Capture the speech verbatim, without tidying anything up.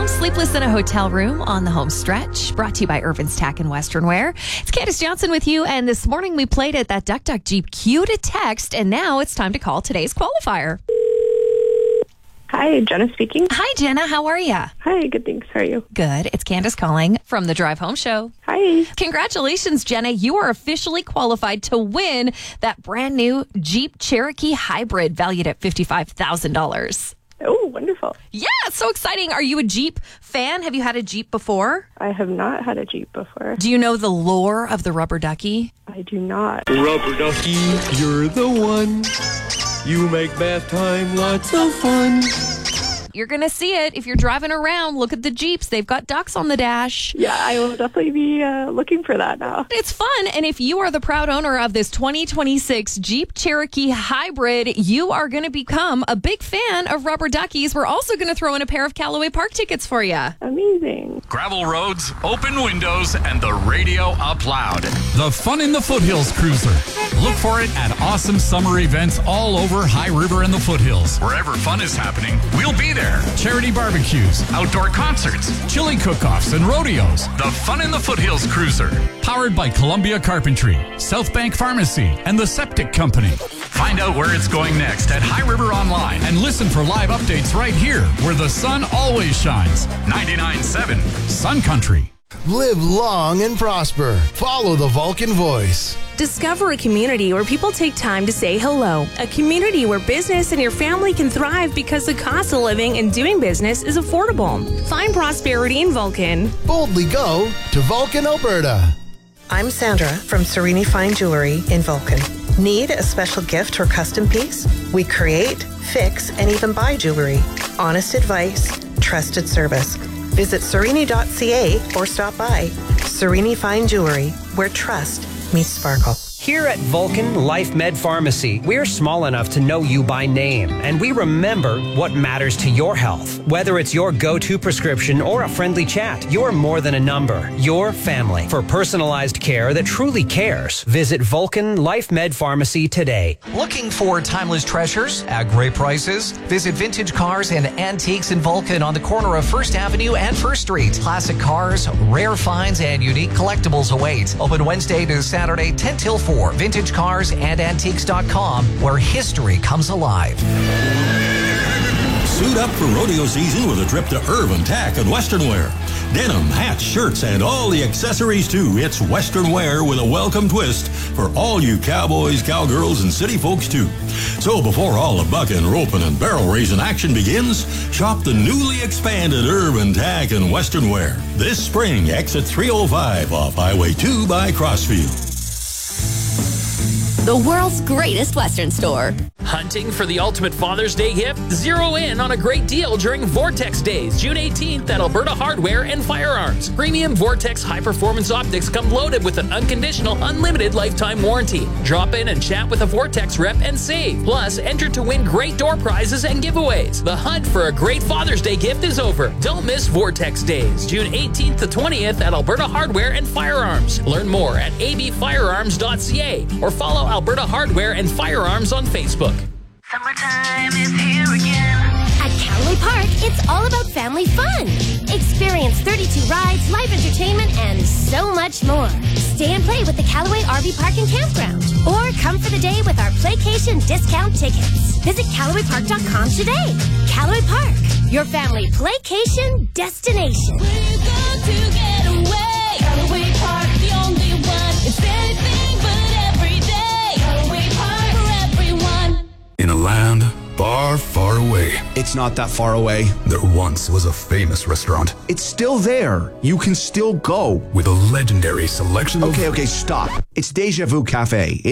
Sleepless in a Hotel Room on the home stretch, brought to you by Irvin's Tack and Western Wear. It's Candace Johnson with you, and this morning we played at that Duck Duck Jeep cue to text, and now it's time to call today's qualifier. Hi, Jenna speaking. Hi, Jenna. How are you? Hi, good, thanks. How are you? Good. It's Candace calling from the Drive Home Show. Hi. Congratulations, Jenna. You are officially qualified to win that brand new Jeep Cherokee Hybrid valued at fifty-five thousand dollars. Oh, wonderful. Yeah, it's so exciting. Are you a Jeep fan? Have you had a Jeep before? I have not had a Jeep before. Do you know the lore of the rubber ducky? I do not. Rubber ducky, you're the one. You make bath time lots of fun. You're going to see it if you're driving around. Look at the Jeeps. They've got ducks on the dash. Yeah, I will definitely be uh, looking for that now. It's fun. And if you are the proud owner of this twenty twenty-six Jeep Cherokee Hybrid, you are going to become a big fan of rubber duckies. We're also going to throw in a pair of Callaway Park tickets for you. Amazing. Gravel roads, open windows, and the radio up loud. The Fun in the Foothills Cruiser. Look for it at awesome summer events all over High River and the Foothills. Wherever fun is happening, we'll be there. Charity barbecues, Outdoor concerts, chili cook-offs, and rodeos. the Fun in the Foothills Cruiser. Powered by Columbia Carpentry, South Bank Pharmacy, and the Septic Company. Find out where it's going next at High River Online. And listen for live updates right here, where the sun always shines. ninety-nine point seven Sun Country. Live long and prosper. Follow the Vulcan voice. Discover a community where people take time to say hello. A community where business and your family can thrive because the cost of living and doing business is affordable. Find prosperity in Vulcan. Boldly go to Vulcan, Alberta. I'm Sandra from Serini Fine Jewelry in Vulcan. Need a special gift or custom piece? We create, fix, and even buy jewelry. Honest advice, trusted service. Visit serini dot c a or stop by. Serini Fine Jewelry, where trust meets sparkle. Here at Vulcan Life Med Pharmacy, we're small enough to know you by name, and we remember what matters to your health. Whether it's your go-to prescription or a friendly chat, you're more than a number. Your family. For personalized care that truly cares, visit Vulcan Life Med Pharmacy today. Looking for timeless treasures at great prices? Visit Vintage Cars and Antiques in Vulcan on the corner of First Avenue and First Street. Classic cars, rare finds, and unique collectibles await. Open Wednesday to Saturday, ten till four. Vintage Cars and Antiques dot com, where history comes alive. Suit up for rodeo season with a trip to Irvin Tack and Western Wear. Denim, hats, shirts, and all the accessories too. It's Western Wear with a welcome twist for all you cowboys, cowgirls, and city folks too. So before all the bucking, roping, and barrel raising action begins, shop the newly expanded Irvin Tack and Western Wear this spring. Exit three oh five off Highway two by Crossfield. The world's greatest Western store. Hunting for the ultimate Father's Day gift? Zero in on a great deal during Vortex Days, June eighteenth at Alberta Hardware and Firearms. Premium Vortex high-performance optics come loaded with an unconditional, unlimited lifetime warranty. Drop in and chat with a Vortex rep and save. Plus, enter to win great door prizes and giveaways. The hunt for a great Father's Day gift is over. Don't miss Vortex Days, June eighteenth to twentieth at Alberta Hardware and Firearms. Learn more at a b firearms dot c a or follow Alberta Hardware and Firearms on Facebook. Summertime is here again. At Callaway Park, it's all about family fun. Experience thirty-two rides, live entertainment, and so much more. Stay and play with the Callaway R V Park and Campground. Or come for the day with our Playcation discount tickets. Visit Callaway Park dot com today. Callaway Park, your family playcation destination. We're going to get away. Callaway Park, the only one. It's anything but every day. Callaway Park for everyone. In a land far, far away. It's not that far away. There once was a famous restaurant. It's still there. You can still go. With a legendary selection of... Okay, okay, stop. It's Deja Vu Cafe.